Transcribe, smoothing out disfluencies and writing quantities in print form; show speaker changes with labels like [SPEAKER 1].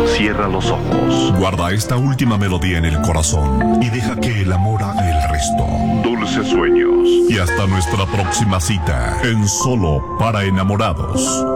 [SPEAKER 1] Cierra los ojos.
[SPEAKER 2] Guarda esta última melodía en el corazón y deja que el amor haga el resto.
[SPEAKER 1] Dulces sueños.
[SPEAKER 2] Y hasta nuestra próxima cita en Solo para Enamorados.